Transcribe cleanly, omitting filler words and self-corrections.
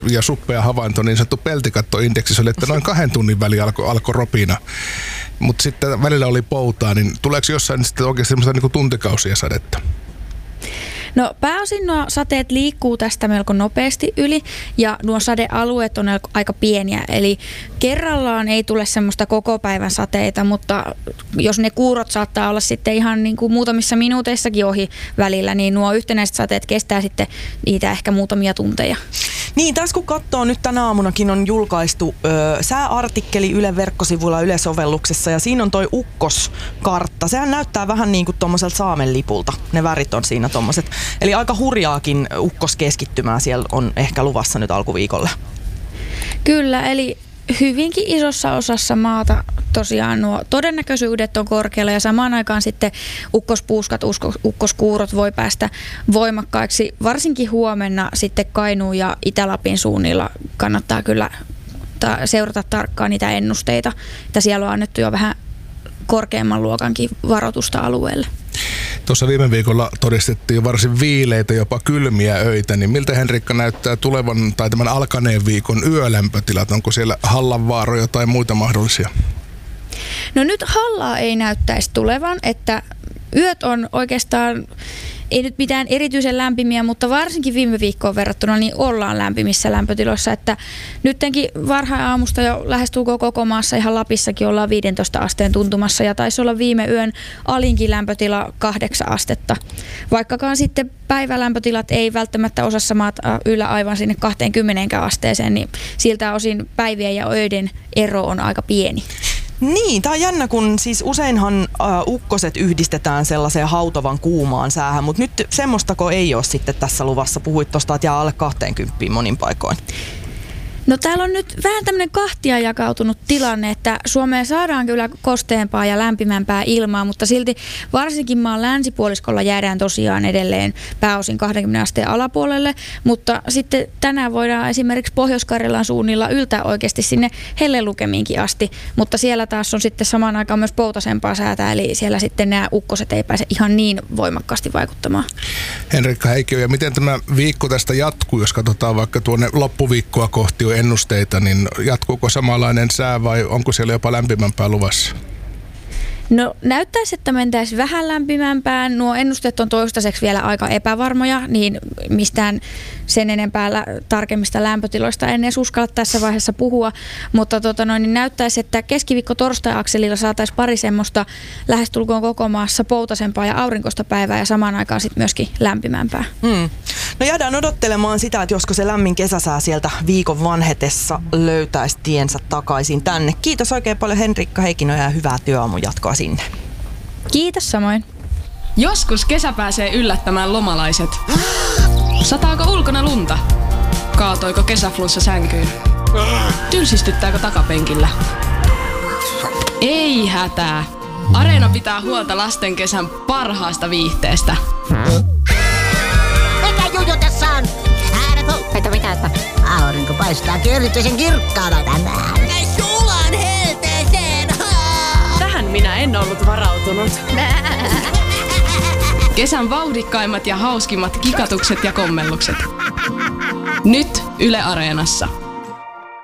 ja suppea havainto, niin sanottu peltikattoindeksi, se oli, että noin 2 tunnin väliin alkoi ropina. Mutta sitten välillä oli poutaa, niin tuleeko jossain sitten oikeasti semmoista niin kuin tuntikausia sadetta? No pääosin nuo sateet liikkuu tästä melko nopeasti yli ja nuo sadealueet on aika pieniä. Eli kerrallaan ei tule semmoista koko päivän sateita, mutta jos ne kuurot saattaa olla sitten ihan niin kuin muutamissa minuuteissakin ohi välillä, niin nuo yhtenäiset sateet kestää sitten niitä ehkä muutamia tunteja. Niin, tässä kun katsoo, nyt tänä aamunakin on julkaistu sääartikkeli Ylen verkkosivuilla Yle-sovelluksessa ja siinä on toi ukkoskartta. Sehän näyttää vähän niin kuin tommoselta saamenlipulta. Ne värit on siinä tommoset. Eli aika hurjaakin ukkoskeskittymää siellä on ehkä luvassa nyt alkuviikolla. Kyllä, eli hyvinkin isossa osassa maata tosiaan nuo todennäköisyydet on korkealla ja samaan aikaan sitten ukkospuuskat, ukkoskuurot voi päästä voimakkaiksi. Varsinkin huomenna sitten Kainuun ja Itä-Lapin suunnilla kannattaa kyllä seurata tarkkaan niitä ennusteita, että siellä on annettu jo vähän korkeamman luokankin varoitusta alueelle. Tuossa viime viikolla todistettiin varsin viileitä, jopa kylmiä öitä, niin miltä Henrikka näyttää tulevan tai tämän alkaneen viikon yölämpötilat? Onko siellä hallanvaaroja tai muita mahdollisia? No nyt hallaa ei näyttäisi tulevan, että yöt on oikeastaan ei nyt mitään erityisen lämpimiä, mutta varsinkin viime viikkoon verrattuna niin ollaan lämpimissä lämpötiloissa, että nyttenkin varhain aamusta jo lähestulkoon koko maassa, ihan Lapissakin ollaan 15 asteen tuntumassa ja taisi olla viime yön alinkin lämpötila 8 astetta. Vaikkakaan sitten päivälämpötilat ei välttämättä osassa maata yllä aivan sinne 20 asteeseen, niin siltä osin päivien ja öiden ero on aika pieni. Niin, tää on jännä, kun siis useinhan ukkoset yhdistetään sellaiseen hautavan kuumaan säähän, mutta nyt semmostako ei ole sitten tässä luvassa. Puhuit tuosta, että jää alle 20 monin paikoin. No täällä on nyt vähän tämmöinen kahtia jakautunut tilanne, että Suomeen saadaan kyllä kosteampaa ja lämpimämpää ilmaa, mutta silti varsinkin maan länsipuoliskolla jäädään tosiaan edelleen pääosin 20 asteen alapuolelle, mutta sitten tänään voidaan esimerkiksi Pohjois-Karjalan suunnilla yltää oikeasti sinne hellelukemiinkin asti, mutta siellä taas on sitten samaan aikaan myös poutasempaa säätä, eli siellä sitten nämä ukkoset ei pääse ihan niin voimakkaasti vaikuttamaan. Henrikka Heikkilä, ja miten tämä viikko tästä jatkuu, jos katsotaan vaikka tuonne loppuviikkoa kohti ennusteita, niin jatkuuko samanlainen sää vai onko siellä jopa lämpimämpää luvassa? No näyttäisi, että mentäisiin vähän lämpimämpään. Nuo ennusteet on toistaiseksi vielä aika epävarmoja, niin mistään sen enempää tarkemmista lämpötiloista en edes uskalla tässä vaiheessa puhua, mutta niin näyttäisi, että keskiviikko-torstai-akselilla saataisiin pari semmoista lähestulkoon koko maassa poutasempaa ja aurinkoista päivää ja samaan aikaan sitten myöskin lämpimämpää. No jäädään odottelemaan sitä, että josko se lämmin kesäsää sieltä viikon vanhetessa löytäisi tiensä takaisin tänne. Kiitos oikein paljon Henrikka Heikkinoja ja hyvää työaamun jatkoa sinne. Kiitos samoin. Joskus kesä pääsee yllättämään lomalaiset. Sataako ulkona lunta? Kaatoiko kesäflunssa sänkyyn? Tylsistyttääkö takapenkillä? Ei hätää. Areena pitää huolta lasten kesän parhaasta viihteestä. Mikä juju tässä on? Mitä? Aurinko paistaakin erityisen kirkkaana tänään. Sulan helteeseen! Tähän minä en ollut varautunut. Kesän vauhdikkaimmat ja hauskimmat kikatukset ja kommellukset. Nyt Yle Areenassa.